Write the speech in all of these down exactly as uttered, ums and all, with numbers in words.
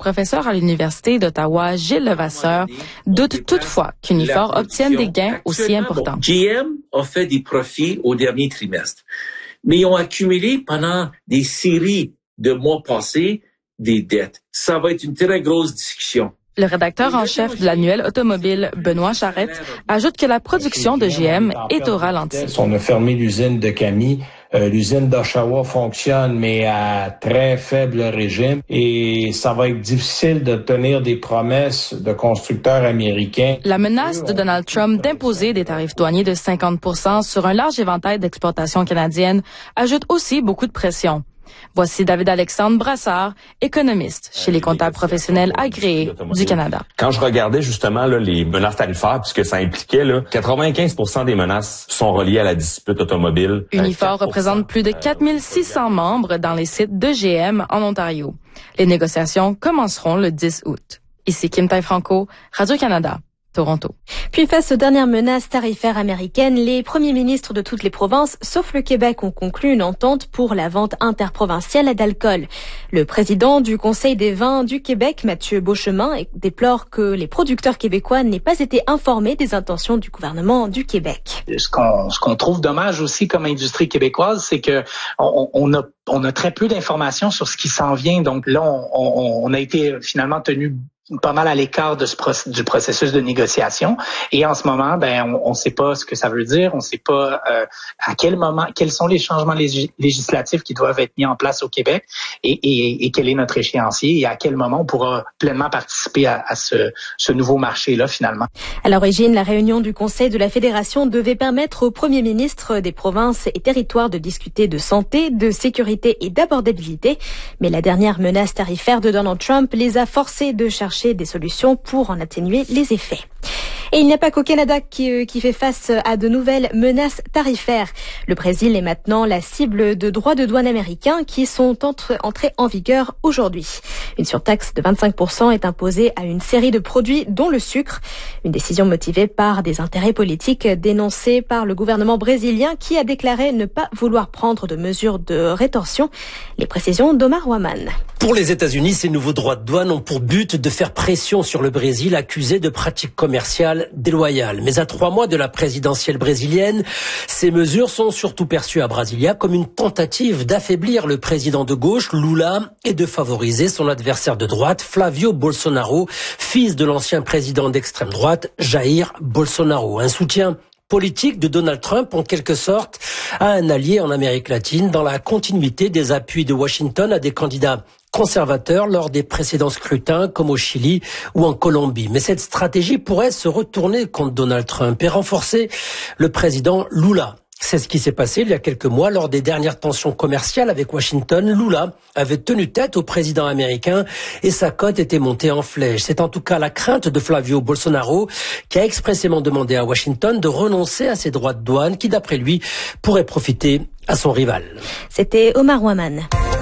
professeur à l'Université d'Ottawa, Gilles Levasseur, doute toutefois qu'Unifor obtienne des gains aussi importants. Bon, G M a fait des profits au dernier trimestre, mais ils ont accumulé pendant des séries de mois passés des dettes. Ça va être une très grosse discussion. Le rédacteur en chef de l'annuel automobile, Benoît Charette, ajoute que la production de G M est au ralenti. On a fermé l'usine de Camille. Euh, l'usine d'Oshawa fonctionne, mais à très faible régime. Et ça va être difficile de tenir des promesses de constructeurs américains. La menace de Donald Trump d'imposer des tarifs douaniers de cinquante pour cent sur un large éventail d'exportations canadiennes ajoute aussi beaucoup de pression. Voici David-Alexandre Brassard, économiste chez les comptables professionnels agréés du Canada. Quand je regardais justement là, les menaces tarifaires, puisque ça impliquait là, quatre-vingt-quinze pour cent des menaces sont reliées à la dispute automobile. Unifor représente plus de quatre mille six cents membres dans les sites de G M en Ontario. Les négociations commenceront le dix août. Ici Kim Tai-Franco, Radio-Canada. Toronto. Puis face aux dernières menaces tarifaires américaines, les premiers ministres de toutes les provinces, sauf le Québec, ont conclu une entente pour la vente interprovinciale d'alcool. Le président du Conseil des vins du Québec, Mathieu Beauchemin, déplore que les producteurs québécois n'aient pas été informés des intentions du gouvernement du Québec. Ce qu'on, ce qu'on trouve dommage aussi comme industrie québécoise, c'est que on, on a on a très peu d'informations sur ce qui s'en vient. Donc là, on, on, on a été finalement tenu pas mal à l'écart de ce proc- du processus de négociation. Et en ce moment, ben, on ne sait pas ce que ça veut dire. On ne sait pas euh, à quel moment, quels sont les changements lég- législatifs qui doivent être mis en place au Québec et, et, et quel est notre échéancier et à quel moment on pourra pleinement participer à, à ce, ce nouveau marché-là, finalement. À l'origine, la réunion du Conseil de la Fédération devait permettre aux premiers ministres des provinces et territoires de discuter de santé, de sécurité et d'abordabilité. Mais la dernière menace tarifaire de Donald Trump les a forcés de chercher des solutions pour en atténuer les effets. Et il n'y a pas qu'au Canada qui, qui fait face à de nouvelles menaces tarifaires. Le Brésil est maintenant la cible de droits de douane américains qui sont entre, entrés en vigueur aujourd'hui. Une surtaxe de vingt-cinq pour cent est imposée à une série de produits, dont le sucre. Une décision motivée par des intérêts politiques dénoncés par le gouvernement brésilien qui a déclaré ne pas vouloir prendre de mesures de rétorsion. Les précisions d'Omar Waman. Pour les États-Unis, ces nouveaux droits de douane ont pour but de faire pression sur le Brésil accusé de pratiques commerciales déloyales. Mais à trois mois de la présidentielle brésilienne, ces mesures sont surtout perçues à Brasilia comme une tentative d'affaiblir le président de gauche, Lula, et de favoriser son adversaire de droite, Flavio Bolsonaro, fils de l'ancien président d'extrême droite, Jair Bolsonaro. Un soutien politique de Donald Trump, en quelque sorte, à un allié en Amérique latine dans la continuité des appuis de Washington à des candidats conservateurs lors des précédents scrutins comme au Chili ou en Colombie. Mais cette stratégie pourrait se retourner contre Donald Trump et renforcer le président Lula. C'est ce qui s'est passé il y a quelques mois lors des dernières tensions commerciales avec Washington. Lula avait tenu tête au président américain et sa cote était montée en flèche. C'est en tout cas la crainte de Flavio Bolsonaro qui a expressément demandé à Washington de renoncer à ses droits de douane qui, d'après lui, pourraient profiter à son rival. C'était Omar Waman.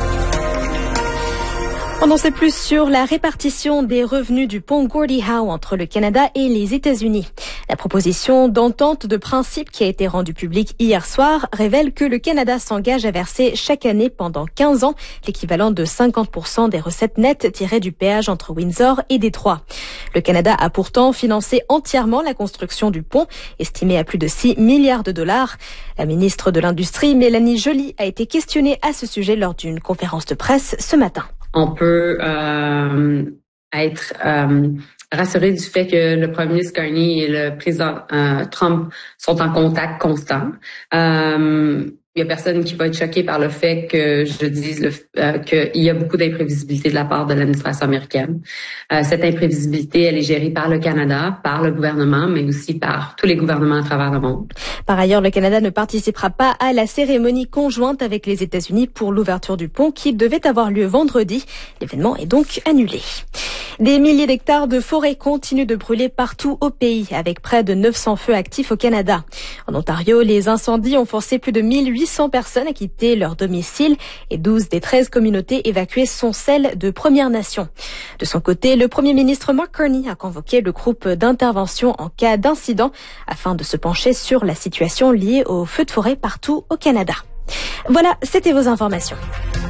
On en sait plus sur la répartition des revenus du pont Gordie Howe entre le Canada et les États-Unis. La proposition d'entente de principe qui a été rendue publique hier soir révèle que le Canada s'engage à verser chaque année pendant quinze ans l'équivalent de cinquante pour cent des recettes nettes tirées du péage entre Windsor et Détroit. Le Canada a pourtant financé entièrement la construction du pont, estimée à plus de six milliards de dollars. La ministre de l'Industrie, Mélanie Joly, a été questionnée à ce sujet lors d'une conférence de presse ce matin. On peut euh, être euh, rassuré du fait que le premier ministre Carney et le président euh, Trump sont en contact constant. Euh, Il y a personne qui va être choqué par le fait que je dise le, euh, qu'il y a beaucoup d'imprévisibilité de la part de l'administration américaine. Euh, cette imprévisibilité, elle est gérée par le Canada, par le gouvernement, mais aussi par tous les gouvernements à travers le monde. Par ailleurs, le Canada ne participera pas à la cérémonie conjointe avec les États-Unis pour l'ouverture du pont qui devait avoir lieu vendredi. L'événement est donc annulé. Des milliers d'hectares de forêts continuent de brûler partout au pays, avec près de neuf cents feux actifs au Canada. En Ontario, les incendies ont forcé plus de mille huit cents personnes à quitter leur domicile et douze des treize communautés évacuées sont celles de Premières Nations. De son côté, le premier ministre Mark Carney a convoqué le groupe d'intervention en cas d'incident afin de se pencher sur la situation liée aux feux de forêt partout au Canada. Voilà, c'était vos informations.